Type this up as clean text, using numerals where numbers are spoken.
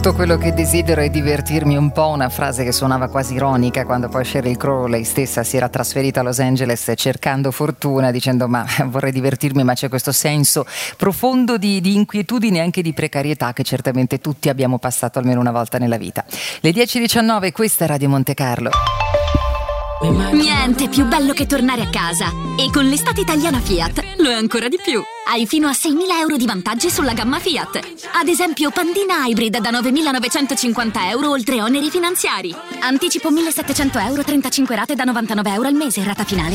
Tutto quello che desidero è divertirmi un po', una frase che suonava quasi ironica quando poi Sheryl Crow lei stessa si era trasferita a Los Angeles cercando fortuna, dicendo ma vorrei divertirmi, ma c'è questo senso profondo di inquietudine e anche di precarietà che certamente tutti abbiamo passato almeno una volta nella vita. Le 10:19, questa è Radio Monte Carlo. Niente più bello che tornare a casa. E con l'estate italiana Fiat lo è ancora di più. Hai fino a 6.000 euro di vantaggi sulla gamma Fiat. Ad esempio Pandina Hybrid da 9.950 euro oltre oneri finanziari. Anticipo 1.700 euro, 35 rate da 99 euro al mese, rata finale